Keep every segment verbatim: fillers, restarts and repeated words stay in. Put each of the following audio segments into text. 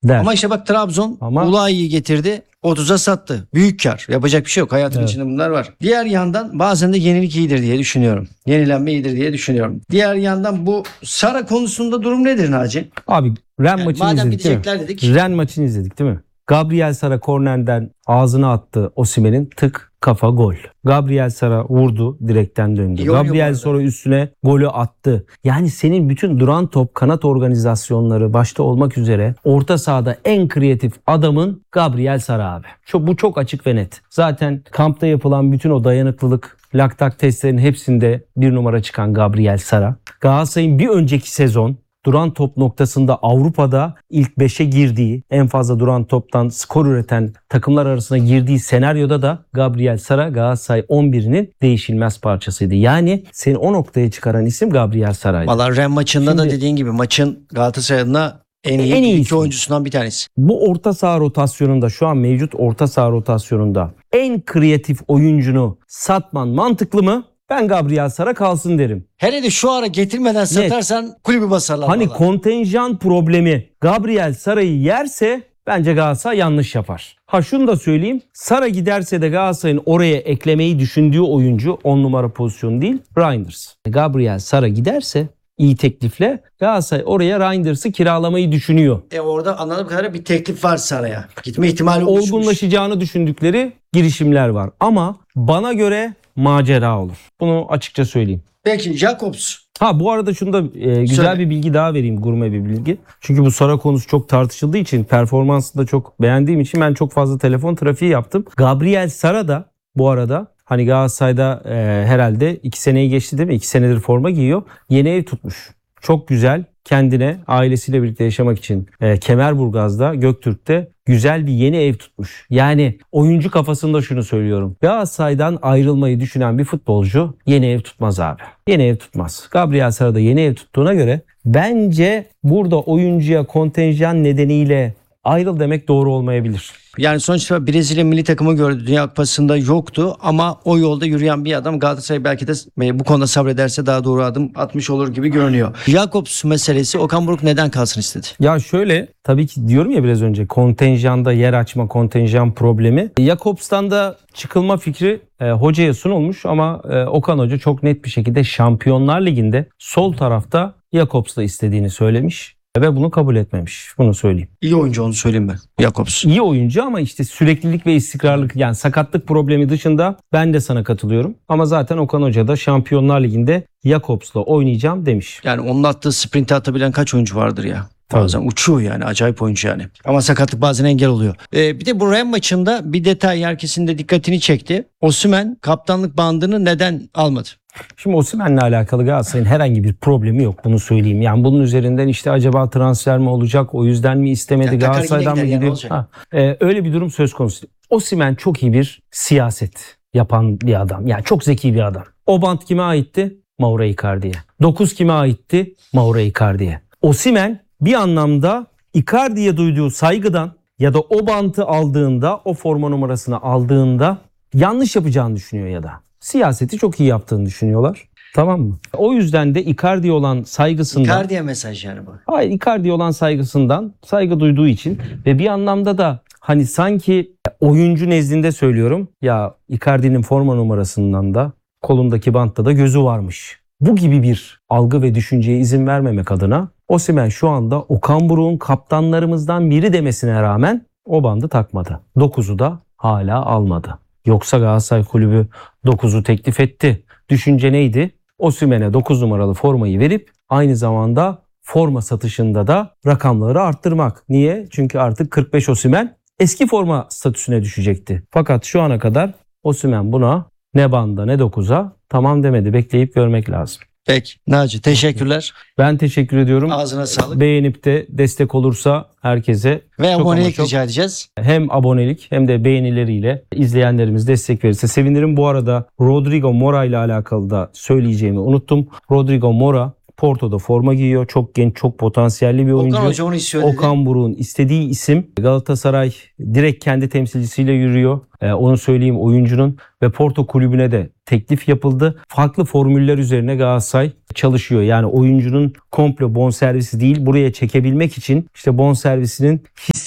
der. Ama işte bak Trabzon Ama... Ulayi'yi getirdi. otuza sattı. Büyük kar. Yapacak bir şey yok. Hayatın Evet. içinde bunlar var. Diğer yandan bazen de yenilik iyidir diye düşünüyorum. Yenilenme iyidir diye düşünüyorum. Diğer yandan bu Sara konusunda durum nedir Naci? Abi Ren Yani maçını madem izledik değil mi? gidecekler dedik. Ren maçını izledik değil mi? Gabriel Sara kornerden ağzına attı Osimhen'in, tık kafa gol. Gabriel Sara vurdu, direkten döndü. İyi oynuyor bu Gabriel arada. Sara üstüne golü attı. Yani senin bütün duran top kanat organizasyonları başta olmak üzere orta sahada en kreatif adamın Gabriel Sara abi. Çok, bu çok açık ve net. Zaten kampta yapılan bütün o dayanıklılık, laktak testlerinin hepsinde bir numara çıkan Gabriel Sara. Galatasaray'ın bir önceki sezon duran top noktasında Avrupa'da ilk beşe girdiği, en fazla duran toptan skor üreten takımlar arasına girdiği senaryoda da Gabriel Sara Galatasaray on birinin değişilmez parçasıydı. Yani seni o noktaya çıkaran isim Gabriel Sara'ydı. Valla Ren maçında Şimdi- da dediğin gibi maçın Galatasaray adına en iyi, En iyi iki ismi. oyuncusundan bir tanesi. Bu orta saha rotasyonunda, şu an mevcut orta saha rotasyonunda en kreatif oyuncunu satman mantıklı mı? Ben Gabriel Sara kalsın derim. Hele de şu ara getirmeden satarsan kulübü basarlar. Hani vallahi. kontenjan problemi Gabriel Sara'yı yerse bence Galatasaray yanlış yapar. Ha şunu da söyleyeyim. Sara giderse de Galatasaray'ın oraya eklemeyi düşündüğü oyuncu on numara pozisyonu değil, Reinders. Gabriel Sara giderse iyi teklifle Galatasaray oraya Reinders'ı kiralamayı düşünüyor. E orada anladığım kadarıyla bir teklif var Sara'ya. Gitme ihtimali oluşmuş. Olgunlaşacağını düşündükleri girişimler var. Ama bana göre macera olur. Bunu açıkça söyleyeyim. Peki Jacobs. Ha bu arada şunu da e, güzel Söyle. bir bilgi daha vereyim, gurme bir bilgi. Çünkü bu Sara konusu çok tartışıldığı için, performansını da çok beğendiğim için ben çok fazla telefon trafiği yaptım. Gabriel Sara da bu arada hani Galatasaray'da e, herhalde iki seneyi geçti değil mi? iki senedir forma giyiyor. Yeni ev tutmuş. Çok güzel, kendine ailesiyle birlikte yaşamak için e, Kemerburgaz'da, Göktürk'te güzel bir yeni ev tutmuş. Yani oyuncu kafasında şunu söylüyorum. Galatasaray'dan ayrılmayı düşünen bir futbolcu yeni ev tutmaz abi. Yeni ev tutmaz. Gabriel Sara da yeni ev tuttuğuna göre bence burada oyuncuya kontenjan nedeniyle ayrıl demek doğru olmayabilir. Yani sonuçta Brezilya milli takımı gördü. Dünya Kupası'nda yoktu ama o yolda yürüyen bir adam Galatasaray belki de bu konuda sabrederse daha doğru adım atmış olur gibi görünüyor. Jacobs meselesi, Okan Buruk neden kalsın istedi? Ya şöyle, tabii ki diyorum ya biraz önce, kontenjanda yer açma, kontenjan problemi. Jakobs'tan da çıkılma fikri e, hocaya sunulmuş ama e, Okan Hoca çok net bir şekilde Şampiyonlar Ligi'nde sol tarafta Jakobs'la istediğini söylemiş ve bunu kabul etmemiş. Bunu söyleyeyim. İyi oyuncu, onu söyleyeyim ben. Jacobs. İyi oyuncu ama işte süreklilik ve istikrarlık, yani sakatlık problemi dışında ben de sana katılıyorum. Ama zaten Okan Hoca da Şampiyonlar Ligi'nde Jakobs'la oynayacağım demiş. Yani onun attığı sprinti atabilen kaç oyuncu vardır ya? Bazen uçuyor yani, acayip oyuncu yani. Ama sakatlık bazen engel oluyor. Ee, bir de bu Ren maçında bir detay herkesin de dikkatini çekti. Osimhen kaptanlık bandını neden almadı? Şimdi Osimhen'le alakalı Galatasaray'ın herhangi bir problemi yok, bunu söyleyeyim. Yani bunun üzerinden işte acaba transfer mi olacak, o yüzden mi istemedi, Yani takar Galatasaray'dan yine mı gider yani, gidiyor? olacak. Ha, e, öyle bir durum söz konusu. Osimhen çok iyi bir siyaset yapan bir adam. Yani çok zeki bir adam. O bant kime aitti? Mauro Icardi'ye. dokuz kime aitti? Mauro Icardi'ye. Osimhen bir anlamda Icardi'ye duyduğu saygıdan ya da o bantı aldığında, o forma numarasını aldığında yanlış yapacağını düşünüyor ya da siyaseti çok iyi yaptığını düşünüyorlar. Tamam mı? O yüzden de Icardi'ye olan saygısından... Icardi'ye mesaj yani bu. Hayır, Icardi'ye olan saygısından, saygı duyduğu için ve bir anlamda da hani sanki oyuncu nezdinde söylüyorum ya, Icardi'nin forma numarasından da kolundaki bantta da gözü varmış. Bu gibi bir algı ve düşünceye izin vermemek adına Osimhen şu anda Okan Buruk'un kaptanlarımızdan biri demesine rağmen o bandı takmadı. dokuzu da hala almadı. Yoksa Galatasaray Kulübü dokuzu teklif etti. Düşünce neydi? Osimhen'e dokuz numaralı formayı verip aynı zamanda forma satışında da rakamları arttırmak. Niye? Çünkü artık kırk beş Osimhen eski forma statüsüne düşecekti. Fakat şu ana kadar Osimhen buna ne banda ne dokuza tamam demedi. Bekleyip görmek lazım. Peki Naci, teşekkürler. Ben teşekkür ediyorum. Ağzına sağlık. Beğenip de destek olursa herkese Ve çok ama abonelik çok rica edeceğiz. hem abonelik hem de beğenileriyle izleyenlerimiz destek verirse sevinirim. Bu arada Rodrigo Mora ile alakalı da söyleyeceğimi unuttum. Rodrigo Mora Porto'da forma giyiyor. Çok genç, çok potansiyelli bir oyuncu. Okan Hoca onu istiyor dedi. Okan Buruk'un istediği isim. Galatasaray direkt kendi temsilcisiyle yürüyor. Ee, onu söyleyeyim oyuncunun. Ve Porto kulübüne de teklif yapıldı. Farklı formüller üzerine Galatasaray çalışıyor. Yani oyuncunun komple bonservisi değil, buraya çekebilmek için işte bonservisinin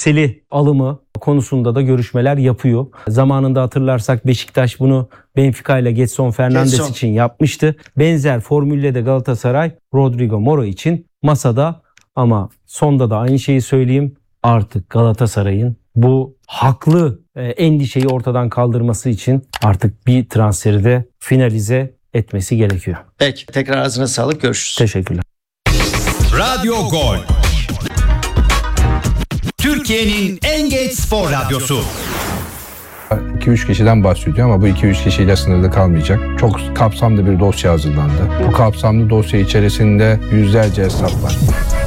Viksel'i alımı konusunda da görüşmeler yapıyor. Zamanında hatırlarsak Beşiktaş bunu Benfica ile Gedson Fernandes Gedson. için yapmıştı. Benzer formülle de Galatasaray Rodrigo Moro için masada, ama sonda da aynı şeyi söyleyeyim. Artık Galatasaray'ın bu haklı e, endişeyi ortadan kaldırması için artık bir transferi de finalize etmesi gerekiyor. Peki, tekrar ağzına sağlık, görüşürüz. Teşekkürler. Radyo Gol. Türkiye'nin en geç spor radyosu. iki üç kişiden bahsediyor ama bu iki üç kişiyle sınırlı kalmayacak. Çok kapsamlı bir dosya hazırlandı. Bu kapsamlı dosya içerisinde yüzlerce hesap var.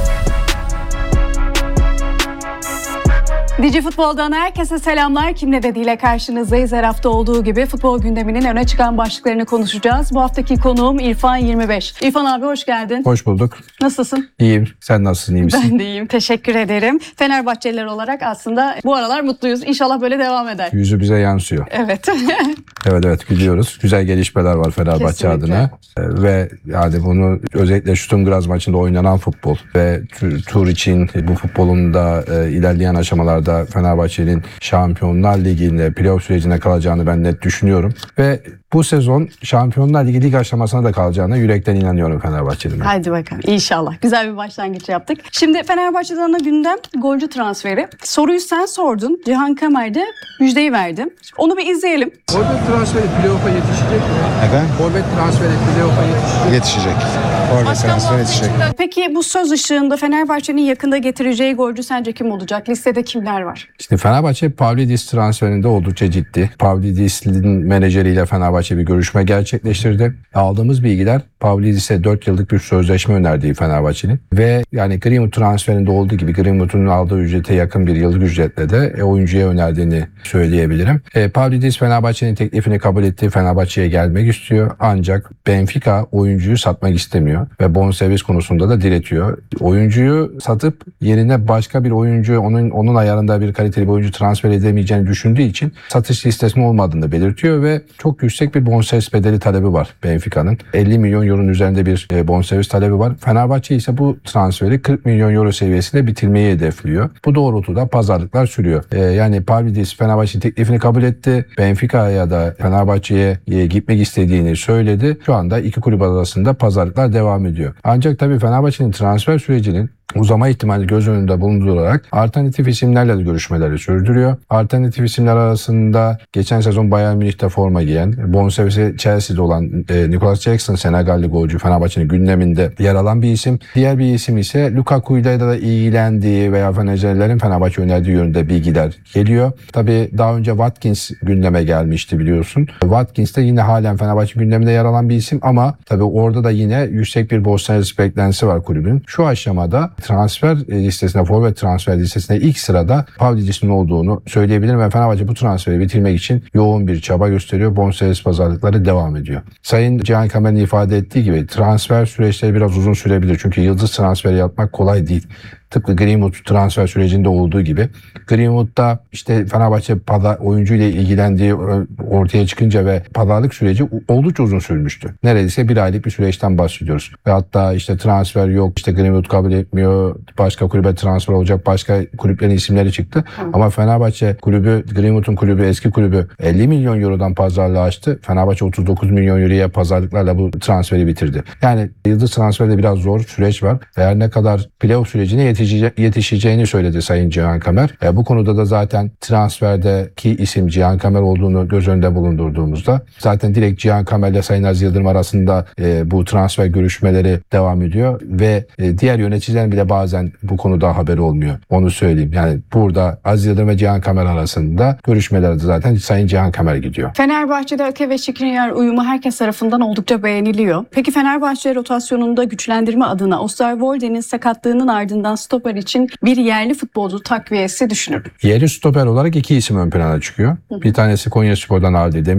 Digi Futbol'dan herkese selamlar. Kim ne dediğiyle karşınızdayız. Her hafta olduğu gibi futbol gündeminin öne çıkan başlıklarını konuşacağız. Bu haftaki konuğum İrfan yirmi beş. İrfan abi hoş geldin. Hoş bulduk. Nasılsın? İyiyim. Sen nasılsın? İyi misin? Ben de iyiyim. Teşekkür ederim. Fenerbahçeliler olarak aslında bu aralar mutluyuz. İnşallah böyle devam eder. Yüzü bize yansıyor. Evet. Evet evet gülüyoruz. Güzel gelişmeler var Fenerbahçe Kesinlikle. adına. Ee, Ve yani bunu özellikle Sturm Graz maçında oynanan futbol ve tu- tur için bu futbolun da e, ilerleyen aşamalarda Fenerbahçe'nin Şampiyonlar Ligi'nde playoff sürecine kalacağını ben net düşünüyorum. Ve bu sezon Şampiyonlar Ligi lig aşamasına da kalacağına yürekten inanıyorum Fenerbahçe'nin. Haydi bakalım. İnşallah. Güzel bir başlangıç yaptık. Şimdi Fenerbahçe'den ana gündem golcü transferi. Soruyu sen sordun. Cihan Kamer de müjdeyi verdi. Onu bir izleyelim. Forvet transferi playoff'a yetişecek mi? Efendim? Forvet transferi playoff'a yetişecek. Yetişecek. Forvet transfer yetişecek. Peki bu söz ışığında Fenerbahçe'nin yakında getireceği golcü sence kim olacak? Listede kimler var? Şimdi Fenerbahçe Pavlidis transferinde oldukça ciddi. Pavlidis'in menajeriyle Fenerbahçe bir görüşme gerçekleştirdi. Aldığımız bilgiler Pavlidis'e dört yıllık bir sözleşme önerdiği Fenerbahçe'nin ve yani Greenwood transferinde olduğu gibi Greenwood'un aldığı ücrete yakın bir yıllık ücretle de e, oyuncuya önerdiğini söyleyebilirim. E, Pavlidis Fenerbahçe'nin teklifini kabul etti. Fenerbahçe'ye gelmek istiyor. Ancak Benfica oyuncuyu satmak istemiyor ve bonservis konusunda da diretiyor. Oyuncuyu satıp yerine başka bir oyuncu, onun onun ayarında bir kaliteli bir oyuncu transfer edemeyeceğini düşündüğü için satış listesinde olmadığını belirtiyor ve çok yüksek bir bonservis bedeli talebi var Benfica'nın. elli milyon euronun üzerinde bir e, bonservis talebi var. Fenerbahçe ise bu transferi kırk milyon euro seviyesinde bitirmeyi hedefliyor. Bu doğrultuda pazarlıklar sürüyor. E, yani Pavlidis Fenerbahçe teklifini kabul etti. Benfica'ya da Fenerbahçe'ye e, gitmek istediğini söyledi. Şu anda iki kulüp arasında pazarlıklar devam ediyor. Ancak tabii Fenerbahçe'nin transfer sürecinin uzama ihtimali göz önünde bulundurularak alternatif isimlerle de görüşmeleri sürdürüyor. Alternatif isimler arasında geçen sezon Bayern Münih'te forma giyen, bonservisi Chelsea'de olan e, Nicolas Jackson, Senegalli golcü, Fenerbahçe'nin gündeminde yer alan bir isim. Diğer bir isim ise Lukaku'yla da ilgilendiği veya Fenercilerin Fenerbahçe önerdiği yönünde bilgiler geliyor. Tabii daha önce Watkins gündeme gelmişti biliyorsun. Watkins de yine halen Fenerbahçe gündeminde yer alan bir isim ama tabii orada da yine yüksek bir bonservis beklentisi var kulübün. Şu aşamada transfer listesinde, forvet transfer listesinde ilk sırada Pavlidis'in olduğunu söyleyebilirim ve Fenerbahçe bu transferi bitirmek için yoğun bir çaba gösteriyor. Bonservis pazarlıkları devam ediyor. Sayın Cihan Kamer'in ifade ettiği gibi transfer süreçleri biraz uzun sürebilir. Çünkü yıldız transferi yapmak kolay değil. Tıpkı Greenwood transfer sürecinde olduğu gibi. Greenwood'da işte Fenerbahçe oyuncuyla ilgilendiği ortaya çıkınca ve pazarlık süreci oldukça uzun sürmüştü. Neredeyse bir aylık bir süreçten bahsediyoruz. Ve hatta işte transfer yok, işte Greenwood kabul etmiyor, başka kulübe transfer olacak, başka kulüplerin isimleri çıktı. Hı. Ama Fenerbahçe kulübü, Greenwood'un kulübü, eski kulübü elli milyon eurodan pazarlığı açtı. Fenerbahçe otuz dokuz milyon euroya pazarlıklarla bu transferi bitirdi. Yani yıldız transferde biraz zor süreç var. Eğer ne kadar playoff sürecine yetişecek yetişeceğini söyledi Sayın Cihan Kamer. E, bu konuda da zaten transferdeki isim Cihan Kamer olduğunu göz önünde bulundurduğumuzda zaten direkt Cihan Kamer ile Sayın Aziz Yıldırım arasında e, bu transfer görüşmeleri devam ediyor ve e, diğer yöneticilerin bile bazen bu konuda haberi olmuyor. Onu söyleyeyim. Yani burada Aziz Yıldırım ve Cihan Kamer arasında görüşmelerde zaten Sayın Cihan Kamer gidiyor. Fenerbahçe'de Ake ve Skriniar uyumu herkes tarafından oldukça beğeniliyor. Peki Fenerbahçe rotasyonunda güçlendirme adına Osterwolde'nin sakatlığının ardından stoper için bir yerli futbolcu takviyesi düşünür. Yerli stoper olarak iki isim ön plana çıkıyor. Hı hı. Bir tanesi Konyaspor'dan Adil Demirbağ,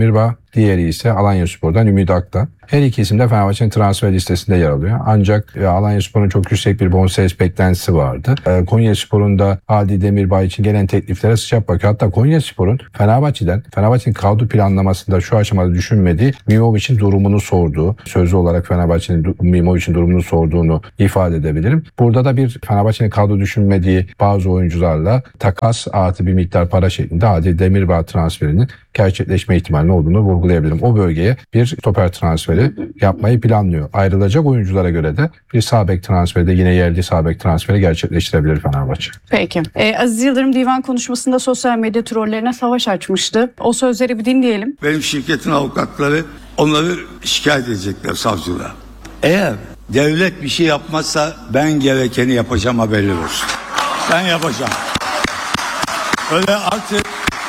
Diğeri ise Alanyaspor'dan Ümit Aktan. Her iki isim de Fenerbahçe'nin transfer listesinde yer alıyor. Ancak e, Alanyaspor'un çok yüksek bir bonservis beklentisi vardı. E, Konyaspor'un da Hadi Demirbay için gelen tekliflere sıcak bakıyor. Hatta Konyaspor'un Fenerbahçe'den, Fenerbahçe'nin kadro planlamasında şu aşamada düşünmediği Mimovic'in durumunu sorduğu, sözlü olarak Fenerbahçe'nin Mimovic'in durumunu sorduğunu ifade edebilirim. Burada da bir Fenerbahçe'nin kadro düşünmediği bazı oyuncularla takas artı bir miktar para şeklinde Hadi Demirbay transferinin gerçekleşme ihtimalinin olduğunu vurgulayabilirim. O bölgeye bir stoper transferi yapmayı planlıyor. Ayrılacak oyunculara göre de bir sağ bek transferi de yine yerli sağ bek transferi gerçekleştirebilir Fenerbahçe. Peki. Ee, Aziz Yıldırım divan konuşmasında sosyal medya trollerine savaş açmıştı. O sözleri bir dinleyelim. Benim şirketin avukatları onları şikayet edecekler savcılığa. Eğer devlet bir şey yapmazsa ben gerekeni yapacağım, haberler olsun. Ben yapacağım. Öyle artık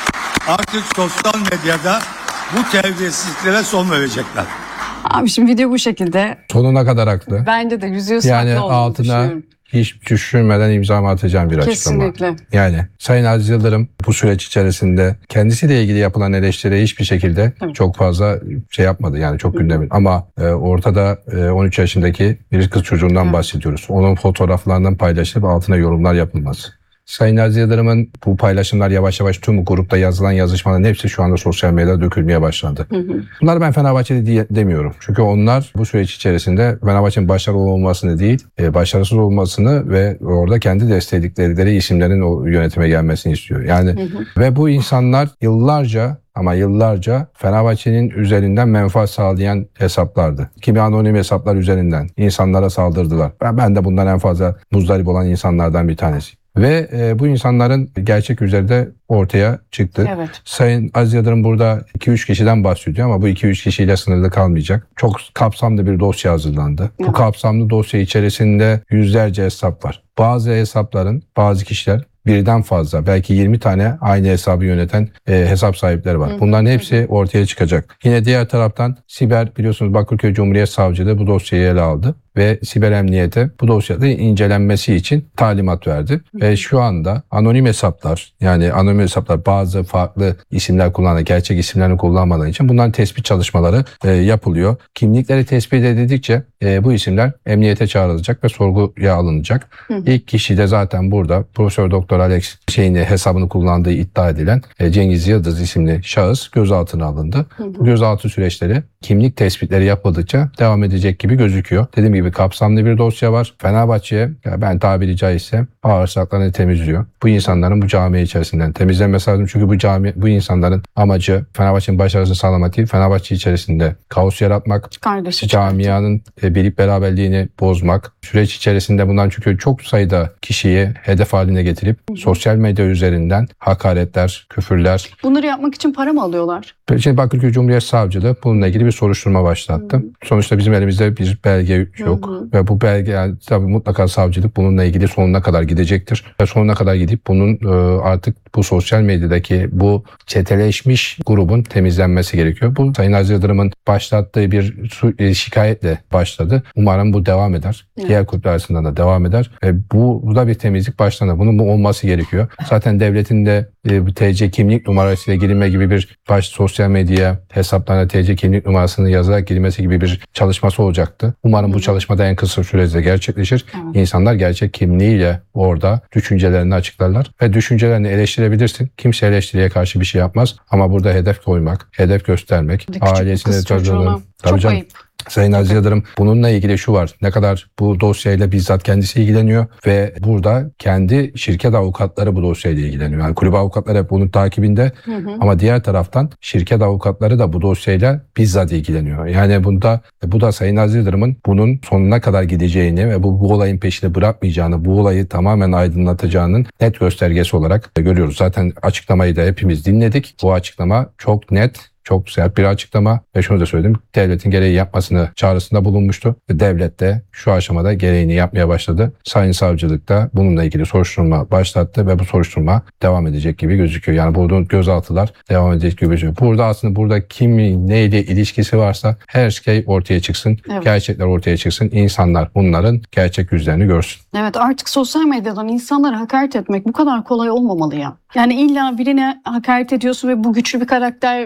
artık sosyal medyada bu terbiyesizliklere son verecekler. Abi şimdi video bu şekilde. Sonuna kadar haklı. Bence de yüzüğü saklı Yani olduğunu altına düşünüyorum. hiç düşünmeden imzamı atacağım bir açıklama. Kesinlikle. Yani Sayın Aziz Yıldırım bu süreç içerisinde kendisiyle ilgili yapılan eleştiriye hiçbir şekilde Evet. çok fazla şey yapmadı. Yani çok gündemin. Ama e, ortada e, on üç yaşındaki bir kız çocuğundan Evet. bahsediyoruz. Onun fotoğraflarından paylaşılıp altına yorumlar yapılması. Sayın Aziz Yıldırım'ın bu paylaşımlar yavaş yavaş tüm grupta yazılan yazışmaların hepsi şu anda sosyal medyada dökülmeye başlandı. Hı hı. Bunları ben Fenerbahçeli diye demiyorum. Çünkü onlar bu süreç içerisinde Fenerbahçe'nin başarılı olmasını değil, e, başarısız olmasını ve orada kendi destekledikleri isimlerin o yönetime gelmesini istiyor. Yani hı hı. Ve bu insanlar yıllarca ama yıllarca Fenerbahçe'nin üzerinden menfaat sağlayan hesaplardı. Kimi anonim hesaplar üzerinden insanlara saldırdılar. Ben, ben de bundan en fazla muzdarip olan insanlardan bir tanesi. Ve e, bu insanların gerçek yüzleri de ortaya çıktı. Evet. Sayın Aziz Yıldırım burada iki üç kişiden bahsediyor ama bu iki üç kişiyle sınırlı kalmayacak. Çok kapsamlı bir dosya hazırlandı. Evet. Bu kapsamlı dosya içerisinde yüzlerce hesap var. Bazı hesapların, bazı kişiler birden fazla, belki yirmi tane aynı hesabı yöneten e, hesap sahipleri var. Bunların hepsi ortaya çıkacak. Yine diğer taraftan siber, biliyorsunuz Bakırköy Cumhuriyet Savcılığı bu dosyayı ele aldı ve siber emniyete bu dosyada incelenmesi için talimat verdi. Ve şu anda anonim hesaplar, yani anonim hesaplar bazı farklı isimler kullanan, gerçek isimlerini kullanmadan için bunların tespit çalışmaları e, yapılıyor. Kimlikleri tespit edildikçe e, bu isimler emniyete çağrılacak ve sorguya alınacak. Hı hı. İlk kişi de zaten burada Profesör Doktor Alex şeyini hesabını kullandığı iddia edilen e, Cengiz Yıldız isimli şahıs gözaltına alındı. Hı hı. Bu gözaltı süreçleri kimlik tespitleri yapıldıkça devam edecek gibi gözüküyor. Dediğim gibi kapsamlı bir dosya var. Fenerbahçe'ye, ben tabiri caizse bağırsaklarını temizliyor. Bu insanların bu cami içerisinden temizlenmesi lazım. Çünkü bu cami, bu insanların amacı Fenerbahçe'nin başarısını sağlamak değil, Fenerbahçe içerisinde kaos yaratmak, Kardeşim. camianın e, birlik beraberliğini bozmak. Süreç içerisinde bundan çünkü çok sayıda kişiyi hedef haline getirip hı hı. sosyal medya üzerinden hakaretler, küfürler. Bunları yapmak için para mı alıyorlar? Şimdi Bakırköy Cumhuriyet Savcılığı bununla ilgili bir soruşturma başlattı. Hı hı. Sonuçta bizim elimizde bir belge yok. Hı hı. Ve bu belge, yani tabii mutlaka savcılık bununla ilgili sonuna kadar gidecektir. Ve sonuna kadar gidip bunun e, artık bu sosyal medyadaki bu çeteleşmiş grubun temizlenmesi gerekiyor. Bu Sayın Aziz Yıldırım'ın başlattığı bir su, e, şikayetle başladı. Umarım bu devam eder. Evet. Diğer kulüpler arasında da devam eder. Ve bu, bu da bir temizlik başlanır. Bunun bu olması gerekiyor. Zaten devletin de e, bu T C kimlik numarasıyla girilme gibi bir baş sosyal medya hesaplarına T C kimlik numarasını yazarak girilmesi gibi bir çalışması olacaktı. Umarım Hı. bu çalışmada en kısa sürede gerçekleşir. Evet. İnsanlar gerçek kimliğiyle orada düşüncelerini açıklarlar ve düşüncelerini eleştirebilirsin. Kimse eleştiriye karşı bir şey yapmaz ama burada hedef koymak, hedef göstermek, ailesine çocuğuna çok canım. ayıp. Sayın Aziz Yıldırım bununla ilgili şu var. Ne kadar bu dosyayla bizzat kendisi ilgileniyor ve burada kendi şirket avukatları bu dosyayla ilgileniyor. Yani kulüp avukatları hep bunun takibinde hı hı. ama diğer taraftan şirket avukatları da bu dosyayla bizzat ilgileniyor. Yani bunda bu da Sayın Aziz Yıldırım'ın bunun sonuna kadar gideceğini ve bu, bu olayın peşini bırakmayacağını, bu olayı tamamen aydınlatacağının net göstergesi olarak görüyoruz. Zaten açıklamayı da hepimiz dinledik. Bu açıklama çok net, çok sert bir açıklama ve şunu da söyledim. Devletin gereği yapmasını çağrısında bulunmuştu. Ve devlet de şu aşamada gereğini yapmaya başladı. Sayın Savcılık da bununla ilgili soruşturma başlattı ve bu soruşturma devam edecek gibi gözüküyor. Yani burada gözaltılar devam edecek gibi gözüküyor. Burada aslında burada kimin neyle ilişkisi varsa her şey ortaya çıksın. Evet. Gerçekler ortaya çıksın. İnsanlar bunların gerçek yüzlerini görsün. Evet, artık sosyal medyadan insanlara hakaret etmek bu kadar kolay olmamalı ya. Yani illa birine hakaret ediyorsun ve bu güçlü bir karakter işte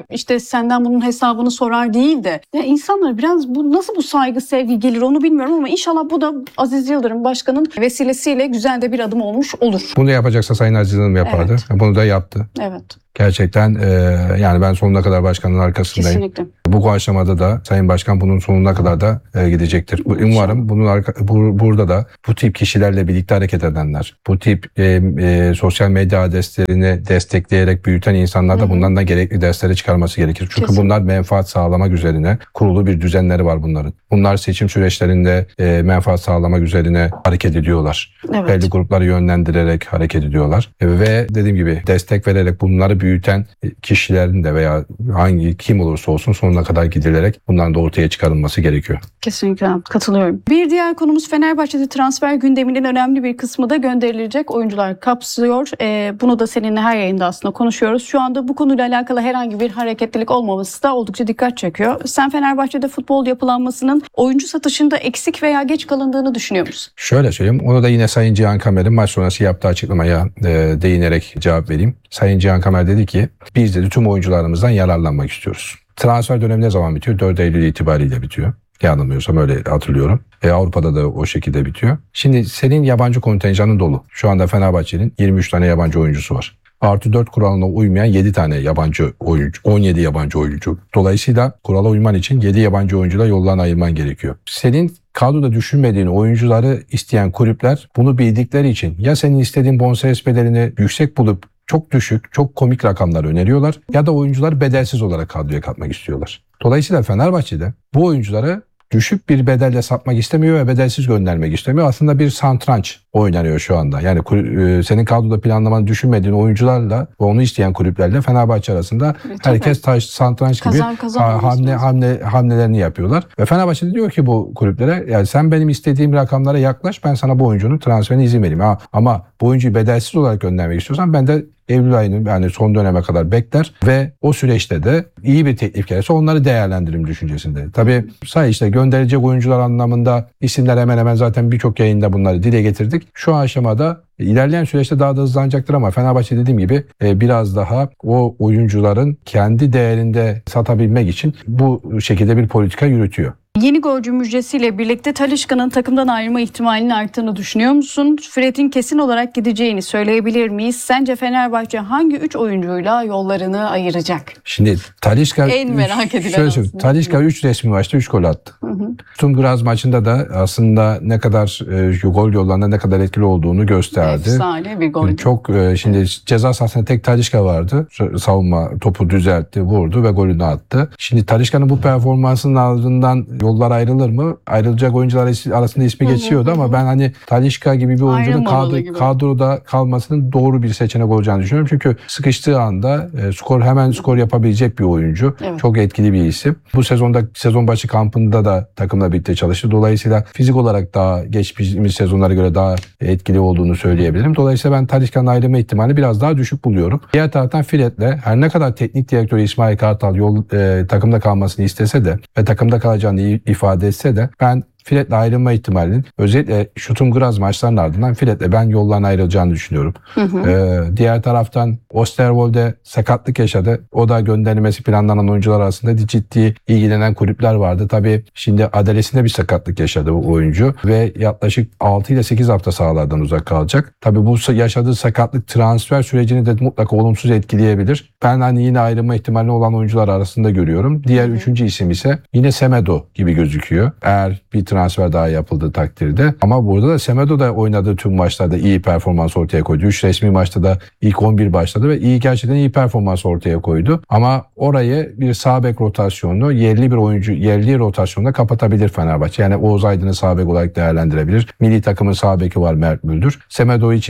senden bunun hesabını sorar değil de ya insanlar biraz bu nasıl bu saygı sevgi gelir onu bilmiyorum ama inşallah bu da Aziz Yıldırım Başkan'ın vesilesiyle güzel de bir adım olmuş olur. Bunu yapacaksa Sayın Aziz Yıldırım yapardı. Evet. Bunu da yaptı. Evet. Gerçekten e, yani ben sonuna kadar başkanın arkasındayım. Kesinlikle. Bu aşamada da Sayın Başkan bunun sonuna kadar da e, gidecektir. Bu- Umarım bunun arka, bu, burada da bu tip kişilerle birlikte hareket edenler, bu tip e, e, sosyal medya adreslerini destekleyerek büyüten insanlar da Hı hı. bundan da gerekli dersleri çıkarması gerekir. Çünkü Kesin. bunlar menfaat sağlamak üzerine kurulu bir düzenleri var bunların. Bunlar seçim süreçlerinde e, menfaat sağlamak üzerine hareket ediyorlar. Evet. Belli grupları yönlendirerek hareket ediyorlar. E, ve dediğim gibi destek vererek bunları büyüten kişilerin de veya hangi kim olursa olsun sonuna kadar gidilerek bunların da ortaya çıkarılması gerekiyor. Kesinlikle katılıyorum. Bir diğer konumuz Fenerbahçe'de transfer gündeminin önemli bir kısmı da gönderilecek oyuncular kapsıyor. Ee, bunu da seninle her yayında aslında konuşuyoruz. Şu anda bu konuyla alakalı herhangi bir hareketlilik olmaması da oldukça dikkat çekiyor. Sen Fenerbahçe'de futbol yapılanmasının oyuncu satışında eksik veya geç kalındığını düşünüyor musun? Şöyle söyleyeyim, onu da yine Sayın Cihan Kamer'in maç sonrası yaptığı açıklamaya e, değinerek cevap vereyim. Sayın Cihan Kamer dedi ki biz de tüm oyuncularımızdan yararlanmak istiyoruz. Transfer dönemi ne zaman bitiyor? dört Eylül itibariyle bitiyor. Yanılmıyorsam öyle hatırlıyorum. E, Avrupa'da da o şekilde bitiyor. Şimdi senin yabancı kontenjanın dolu. Şu anda Fenerbahçe'nin yirmi üç tane yabancı oyuncusu var. Artı dört kuralına uymayan yedi tane yabancı oyuncu, on yedi yabancı oyuncu. Dolayısıyla kurala uyman için yedi yabancı oyuncuyla yollarını ayırman gerekiyor. Senin kadroda düşünmediğin oyuncuları isteyen kulüpler bunu bildikleri için ya senin istediğin bonservis bedelini yüksek bulup çok düşük, çok komik rakamlar öneriyorlar ya da oyuncuları bedelsiz olarak kadroya katmak istiyorlar. Dolayısıyla Fenerbahçe'de bu oyuncuları düşük bir bedelle satmak istemiyor ve bedelsiz göndermek istemiyor. Aslında bir satranç oynanıyor şu anda. Yani e, senin kadroda planlamanı düşünmediğin oyuncularla ve onu isteyen kulüplerle Fenerbahçe arasında Evet, herkes taş, satranç gibi Kazan kazan ha- olması hamle, lazım. hamle hamlelerini yapıyorlar. Ve Fenerbahçe de diyor ki bu kulüplere yani sen benim istediğim rakamlara yaklaş, ben sana bu oyuncunun transferine izin vereyim. Ha, ama bu oyuncuyu bedelsiz olarak göndermek istiyorsan ben de Eylül ayının yani son döneme kadar bekler ve o süreçte de iyi bir teklif gelirse onları değerlendiririm düşüncesinde. Tabii say işte gönderilecek oyuncular anlamında isimler hemen hemen zaten birçok yayında bunları dile getirdik. Şu aşamada ilerleyen süreçte daha da hızlanacaktır ama Fenerbahçe dediğim gibi biraz daha o oyuncuların kendi değerinde satabilmek için bu şekilde bir politika yürütüyor. Yeni golcü müjdesiyle birlikte Talisca'nın takımdan ayrılma ihtimalinin arttığını düşünüyor musun? Fred'in kesin olarak gideceğini söyleyebilir miyiz? Sence Fenerbahçe hangi üç oyuncuyla yollarını ayıracak? Şimdi Talisca En merak edilen şöyle söyleyeyim, aslında. Talisca üç resmi maçta üç gol attı. Hı hı. Sturm maçında da aslında ne kadar e, gol yollarında ne kadar etkili olduğunu gösterdi. Efsane bir gol. Çok e, şimdi ceza sahasında tek Talisca vardı. Savunma topu düzeltti, vurdu ve golünü attı. Şimdi Talisca'nın bu performansının ardından yollar ayrılır mı? Ayrılacak oyuncular arasında ismi Hı hı, geçiyordu hı ama hı. ben hani Talisca gibi bir oyuncunun Ayrılmamalı kadro, gibi. kadroda kalmasının doğru bir seçenek olacağını düşünüyorum. Çünkü sıkıştığı anda e, skor hemen skor yapabilecek bir oyuncu. Evet. Çok etkili bir isim. Bu sezonda sezon başı kampında da takımla birlikte çalıştı. Dolayısıyla fizik olarak daha geçmiş sezonlara göre daha etkili olduğunu söyleyebilirim. Dolayısıyla ben Talisca'nın ayrılma ihtimali biraz daha düşük buluyorum. Diğer taraftan Fred'le her ne kadar teknik direktörü İsmail Kartal yol e, takımda kalmasını istese de ve takımda kalacağını ifade etse de ben Fred'le ayrılma ihtimalinin özellikle Sturm Graz maçlarının ardından Fred'le ben yoldan ayrılacağını düşünüyorum. Hı hı. Ee, diğer taraftan Osterwolde sakatlık yaşadı. O da gönderilmesi planlanan oyuncular arasında ciddi ilgilenen kulüpler vardı. Tabii şimdi adalesinde bir sakatlık yaşadı bu oyuncu ve yaklaşık altı ile sekiz hafta sahalardan uzak kalacak. Tabii bu yaşadığı sakatlık transfer sürecini de mutlaka olumsuz etkileyebilir. Ben hani yine ayrılma ihtimali olan oyuncular arasında görüyorum. Diğer Hı hı. üçüncü isim ise yine Semedo gibi gözüküyor. Eğer bir transfer daha yapıldığı takdirde. Ama burada da Semedo da oynadığı tüm maçlarda iyi performans ortaya koydu. üç resmi maçta da ilk on bir başladı ve iyi gerçekten iyi performans ortaya koydu. Ama orayı bir sağ bek rotasyonlu, yerli bir oyuncu, yerli rotasyonla kapatabilir Fenerbahçe. Yani Oğuz Aydın'ı sağ bek olarak değerlendirebilir. Milli takımın sağ beki var Mert Müldür. Semedo için